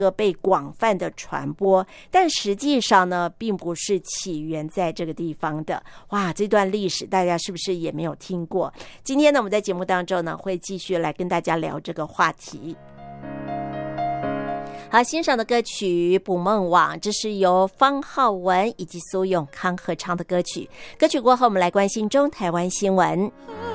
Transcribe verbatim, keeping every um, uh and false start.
被广泛的传播，但实际上呢，并不是起源在这个地方的。哇，这段历史大家是不是也没有听过？今天呢，我们在节目当中呢，会继续来跟大家聊这个话题。好，欣赏的歌曲《捕梦网》，这是由方浩文以及苏永康合唱的歌曲。歌曲过后，我们来关心中台湾新闻。